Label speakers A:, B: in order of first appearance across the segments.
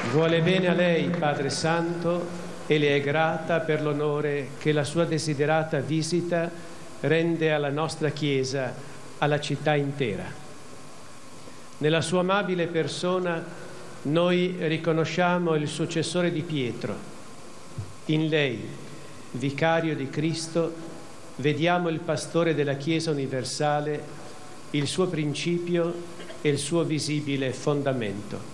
A: Vuole bene a lei, Padre Santo, e le è grata per l'onore che la sua desiderata visita rende alla nostra Chiesa, alla città intera. Nella sua amabile persona noi riconosciamo il successore di Pietro. In lei, vicario di Cristo, vediamo il pastore della Chiesa universale, il suo principio e il suo visibile fondamento.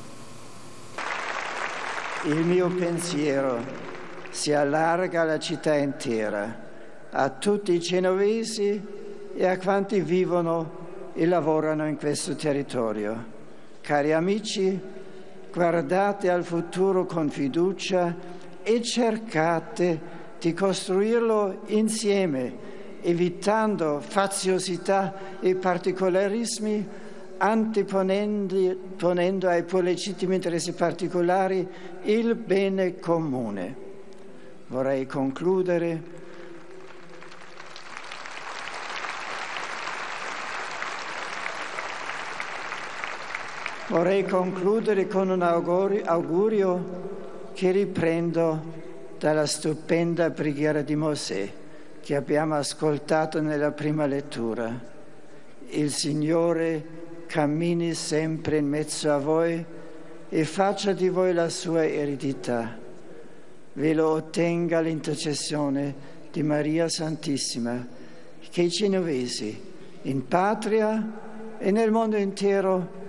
B: Il mio pensiero si allarga alla città intera, a tutti i genovesi e a quanti vivono e lavorano in questo territorio. Cari amici, guardate al futuro con fiducia e cercate di costruirlo insieme, evitando faziosità e particolarismi, anteponendo ai pur legittimi interessi particolari il bene comune. Vorrei concludere con un augurio che riprendo dalla stupenda preghiera di Mosè che abbiamo ascoltato nella prima lettura. Il Signore cammini sempre in mezzo a voi e faccia di voi la sua eredità. Ve lo ottenga l'intercessione di Maria Santissima, che i genovesi in patria e nel mondo intero